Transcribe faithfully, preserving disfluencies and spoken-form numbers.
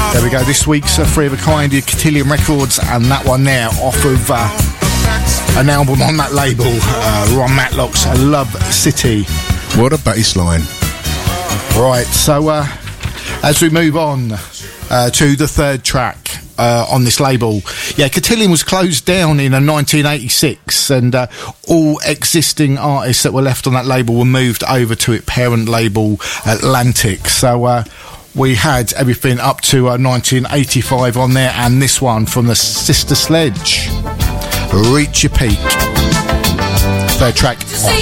There we go, this week's uh, Three of a Kind, Cotillion Records, and that one there off of uh, an album on that label, uh, Ron Matlock's Love City. What a bass line. Right, so uh, as we move on uh, to the third track uh, on this label, yeah, Cotillion was closed down in uh, nineteen eighty-six, and uh, all existing artists that were left on that label were moved over to its parent label, Atlantic. So uh, we had everything up to uh, nineteen eighty-five on there, and this one from the Sister Sledge, Reach Your Peak. Third track.